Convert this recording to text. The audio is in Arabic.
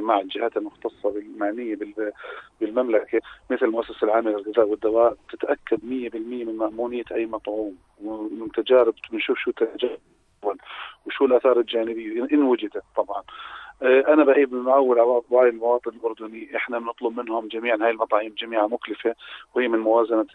مع الجهات المختصة المعنية بالمملكة، مثل المؤسسة العامة للغذاء والدواء، تتأكد 100% من مأمونية أي مطعوم، ومن تجارب بنشوف شو تجارب وشو الآثار الجانبية إن وجدت طبعا. أنا بهيب المعول على وعي المواطن الأردني، إحنا بنطلب منهم جميعا، هاي المطاعم جميعا مكلفة وهي من موازنة